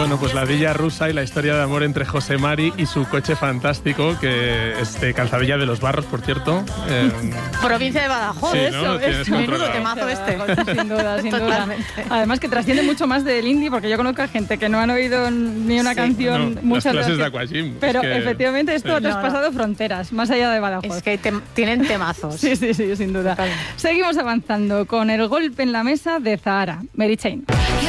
Bueno, pues la Villa Rusa y la historia de amor entre José Mari y su coche fantástico, que es de Calzadilla de los Barros, por cierto. Provincia de Badajoz. Sí, eso, ¿no? eso. Menudo temazo este. Sin duda, sin duda. Totalmente. Además que trasciende mucho más del indie, porque yo conozco a gente que no han oído ni una canción. No, muchas las clases de veces. Aquagym. Pero es que, efectivamente esto ha sí. traspasado fronteras, más allá de Badajoz. Es que tienen temazos. Sí, sin duda. Totalmente. Seguimos avanzando con el golpe en la mesa de Zahara, Mary Chain.